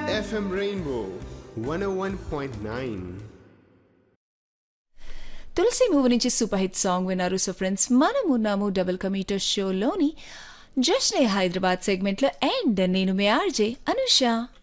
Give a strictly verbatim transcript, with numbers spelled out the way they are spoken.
F M Rainbow one oh one point nine. తులసి movie నుంచి super hit song విన్నారు. So friends, మనం ఉన్నాము double కమీటర్ షోలోని just Hyderabad సెగ్మెంట్లో. And నేను మీ ఆర్జే అనుష.